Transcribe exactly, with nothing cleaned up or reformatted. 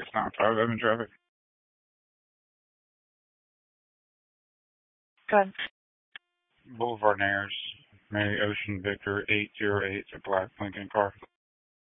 six nine five, I'm in traffic. Go ahead. Boulevard Nares, Mary Ocean Victor eight zero eight, a black Lincoln car.